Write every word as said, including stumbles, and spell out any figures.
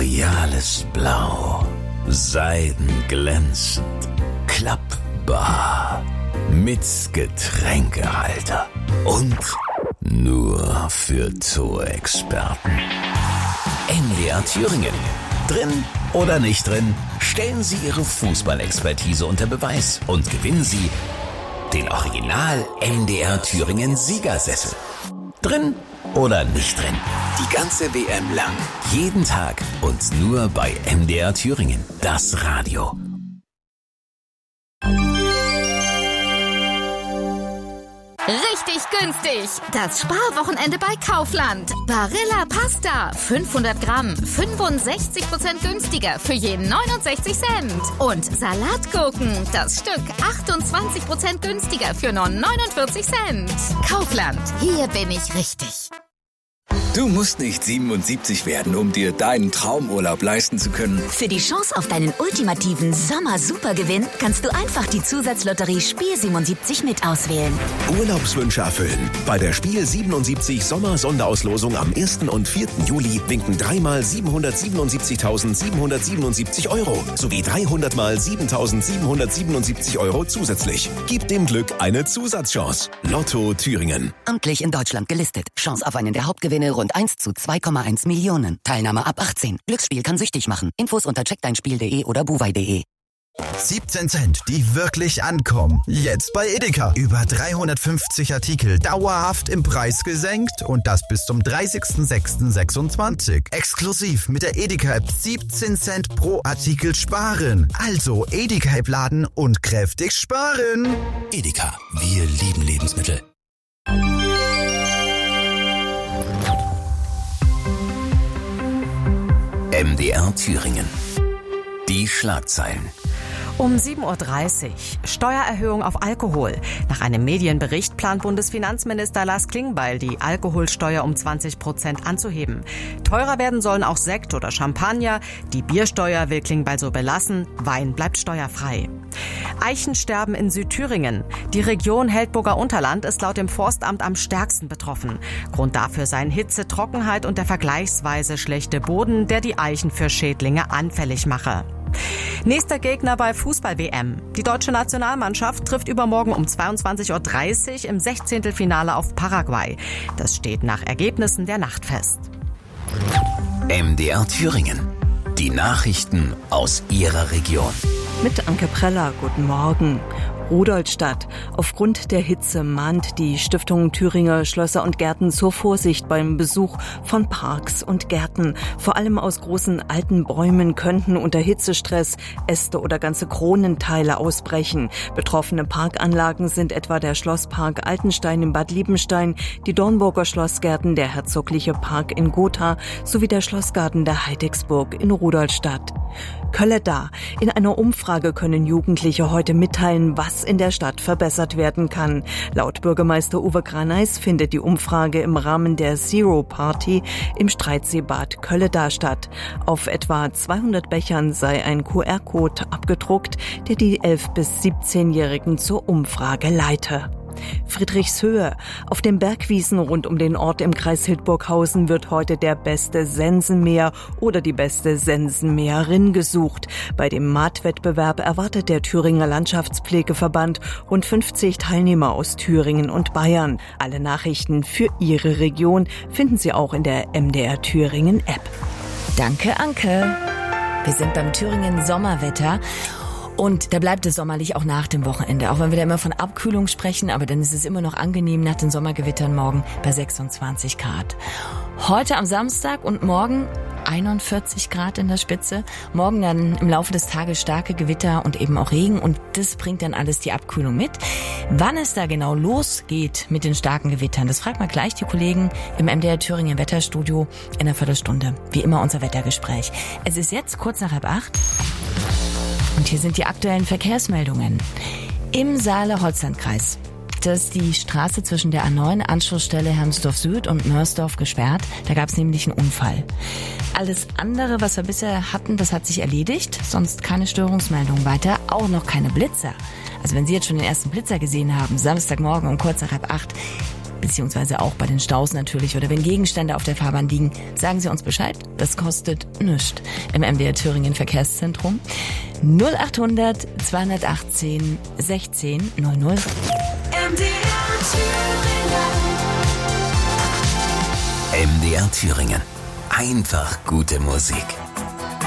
royales Blau, seidenglänzend, klappbar, mit Getränkehalter und nur für Tourexperten. M D R Thüringen. Drin oder nicht drin, stellen Sie Ihre Fußballexpertise unter Beweis und gewinnen Sie den Original M D R Thüringen Siegersessel. Drin oder nicht drin, die ganze W M lang, jeden Tag und nur bei M D R Thüringen, das Radio. Richtig günstig. Das Sparwochenende bei Kaufland. Barilla Pasta. fünfhundert Gramm. fünfundsechzig Prozent günstiger für je neunundsechzig Cent. Und Salatgurken. Das Stück achtundzwanzig Prozent günstiger für nur neunundvierzig Cent. Kaufland. Hier bin ich richtig. Du musst nicht siebenundsiebzig werden, um dir deinen Traumurlaub leisten zu können. Für die Chance auf deinen ultimativen Sommer-Supergewinn kannst du einfach die Zusatzlotterie Spiel siebenundsiebzig mit auswählen. Urlaubswünsche erfüllen. Bei der Spiel siebenundsiebzig Sommer-Sonderauslosung am ersten und vierten Juli winken dreimal siebenhundertsiebenundsiebzigtausendsiebenhundertsiebenundsiebzig Euro sowie dreihundert mal siebentausendsiebenhundertsiebenundsiebzig Euro zusätzlich. Gib dem Glück eine Zusatzchance. Lotto Thüringen. Amtlich in Deutschland gelistet. Chance auf einen der Hauptgewinne rund eins zu zwei Komma eins Millionen. Teilnahme ab achtzehn. Glücksspiel kann süchtig machen. Infos unter check dein spiel punkt de oder buwei punkt de. siebzehn Cent, die wirklich ankommen. Jetzt bei Edeka. Über dreihundertfünfzig Artikel dauerhaft im Preis gesenkt und das bis zum dreißigsten sechsten sechsundzwanzig. Exklusiv mit der Edeka-App siebzehn Cent pro Artikel sparen. Also Edeka-App laden und kräftig sparen. Edeka, wir lieben Lebensmittel. M D R Thüringen. Die Schlagzeilen. Um sieben Uhr dreißig. Steuererhöhung auf Alkohol. Nach einem Medienbericht plant Bundesfinanzminister Lars Klingbeil, die Alkoholsteuer um zwanzig Prozent anzuheben. Teurer werden sollen auch Sekt oder Champagner. Die Biersteuer will Klingbeil so belassen. Wein bleibt steuerfrei. Eichensterben in Südthüringen. Die Region Heldburger Unterland ist laut dem Forstamt am stärksten betroffen. Grund dafür seien Hitze, Trockenheit und der vergleichsweise schlechte Boden, der die Eichen für Schädlinge anfällig mache. Nächster Gegner bei Fußball-W M. Die deutsche Nationalmannschaft trifft übermorgen um zweiundzwanzig Uhr dreißig im Sechzehntelfinale auf Paraguay. Das steht nach Ergebnissen der Nacht fest. M D R Thüringen. Die Nachrichten aus Ihrer Region. Mit Anke Preller, guten Morgen. Rudolstadt. Aufgrund der Hitze mahnt die Stiftung Thüringer Schlösser und Gärten zur Vorsicht beim Besuch von Parks und Gärten. Vor allem aus großen alten Bäumen könnten unter Hitzestress Äste oder ganze Kronenteile ausbrechen. Betroffene Parkanlagen sind etwa der Schlosspark Altenstein in Bad Liebenstein, die Dornburger Schlossgärten, der Herzogliche Park in Gotha sowie der Schlossgarten der Heidecksburg in Rudolstadt. Kölleda. In einer Umfrage können Jugendliche heute mitteilen, was in der Stadt verbessert werden kann. Laut Bürgermeister Uwe Graneis findet die Umfrage im Rahmen der Zero Party im Streitseebad Kölleda statt. Auf etwa zweihundert Bechern sei ein Q R-Code abgedruckt, der die elf- bis siebzehnjährigen zur Umfrage leite. Friedrichshöhe. Auf den Bergwiesen rund um den Ort im Kreis Hildburghausen wird heute der beste Sensenmäher oder die beste Sensenmäherin gesucht. Bei dem Maatwettbewerb erwartet der Thüringer Landschaftspflegeverband rund fünfzig Teilnehmer aus Thüringen und Bayern. Alle Nachrichten für Ihre Region finden Sie auch in der M D R Thüringen App. Danke, Anke. Wir sind beim Thüringen Sommerwetter. Und da bleibt es sommerlich auch nach dem Wochenende. Auch wenn wir da immer von Abkühlung sprechen, aber dann ist es immer noch angenehm nach den Sommergewittern morgen bei sechsundzwanzig Grad. Heute am Samstag und morgen einundvierzig Grad in der Spitze. Morgen dann im Laufe des Tages starke Gewitter und eben auch Regen. Und das bringt dann alles die Abkühlung mit. Wann es da genau losgeht mit den starken Gewittern, das fragt mal gleich die Kollegen im M D R Thüringen Wetterstudio in einer Viertelstunde. Wie immer unser Wettergespräch. Es ist jetzt kurz nach halb acht. Und hier sind die aktuellen Verkehrsmeldungen. Im Saale-Holzlandkreis. Das ist die Straße zwischen der A neun, Anschlussstelle Hermsdorf Süd und Mörsdorf gesperrt. Da gab es nämlich einen Unfall. Alles andere, was wir bisher hatten, das hat sich erledigt. Sonst keine Störungsmeldung weiter. Auch noch keine Blitzer. Also wenn Sie jetzt schon den ersten Blitzer gesehen haben, Samstagmorgen um kurz nach halb acht, beziehungsweise auch bei den Staus natürlich oder wenn Gegenstände auf der Fahrbahn liegen, sagen Sie uns Bescheid. Das kostet nichts im M D R Thüringen Verkehrszentrum. null achthundert zweihundertachtzehn sechzehn null null. M D R Thüringen. Einfach gute Musik.